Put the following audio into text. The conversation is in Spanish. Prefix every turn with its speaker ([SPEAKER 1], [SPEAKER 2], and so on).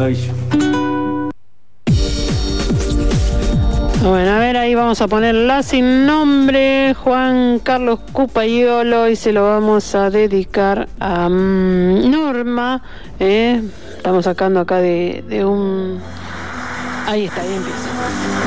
[SPEAKER 1] maravilla.
[SPEAKER 2] Bueno, a ver, ahí vamos a poner La Sin Nombre, Juan Carlos Cupaiolo, y se lo vamos a dedicar a Norma. Estamos sacando acá de un... Ahí está, ahí empieza.